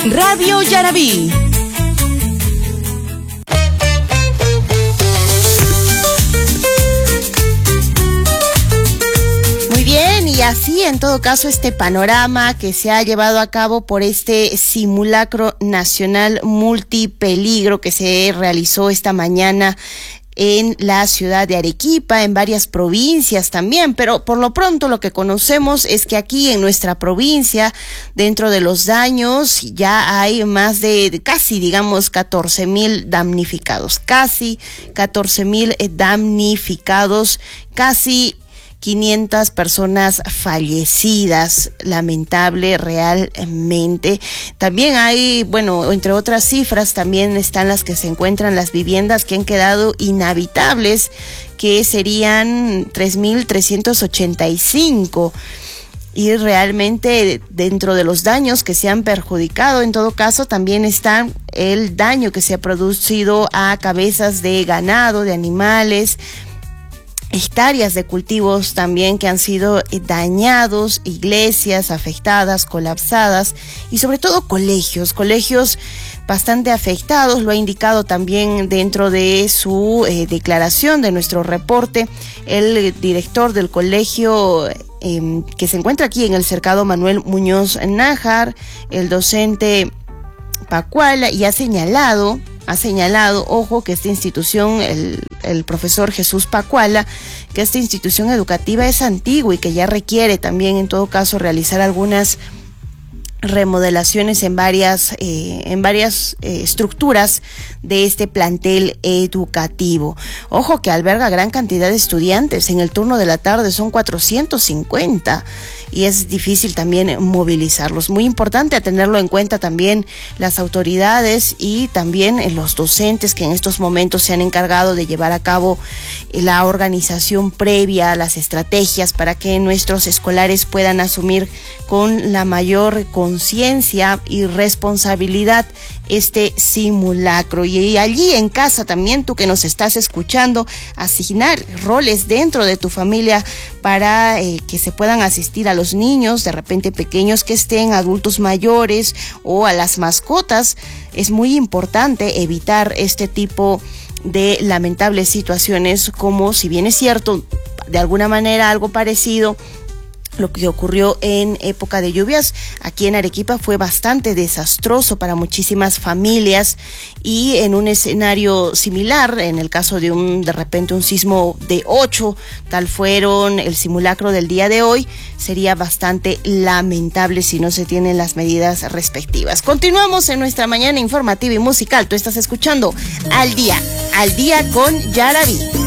Radio Yarabí. Muy bien, y así en todo caso este panorama que se ha llevado a cabo por este simulacro nacional multipeligro que se realizó esta mañana en la ciudad de Arequipa, en varias provincias también, pero por lo pronto lo que conocemos es que aquí en nuestra provincia, dentro de los daños, ya hay más de casi, digamos, 14,000 damnificados, casi 14,000 damnificados, casi 500 personas fallecidas, lamentable realmente. También hay, bueno, entre otras cifras, también están las que se encuentran las viviendas que han quedado inhabitables, que serían 3,385. Y realmente dentro de los daños que se han perjudicado, en todo caso, también está el daño que se ha producido a cabezas de ganado, de animales, hectáreas de cultivos también que han sido dañados, iglesias afectadas, colapsadas y sobre todo colegios bastante afectados. Lo ha indicado también dentro de su declaración de nuestro reporte el director del colegio que se encuentra aquí en el Cercado Manuel Muñoz Nájar, el docente Pacuala, y ha señalado, ojo, que esta institución, el profesor Jesús Pacuala, que esta institución educativa es antigua y que ya requiere también, en todo caso, realizar algunas remodelaciones en varias estructuras de este plantel educativo. Ojo que alberga gran cantidad de estudiantes, en el turno de la tarde son 450 y es difícil también movilizarlos. Muy importante a tenerlo en cuenta también las autoridades y también los docentes que en estos momentos se han encargado de llevar a cabo la organización previa, las estrategias para que nuestros escolares puedan asumir con la mayor conciencia y responsabilidad este simulacro. Y allí en casa también, tú que nos estás escuchando, asignar roles dentro de tu familia para que se puedan asistir a los niños, de repente pequeños que estén, adultos mayores o a las mascotas. Es muy importante evitar este tipo de lamentables situaciones, como, si bien es cierto, de alguna manera algo parecido lo que ocurrió en época de lluvias aquí en Arequipa fue bastante desastroso para muchísimas familias, y en un escenario similar, en el caso de de repente un sismo de 8, tal fueron el simulacro del día de hoy, sería bastante lamentable si no se tienen las medidas respectivas. Continuamos en nuestra mañana informativa y musical. Tú estás escuchando Al Día con Yarabí.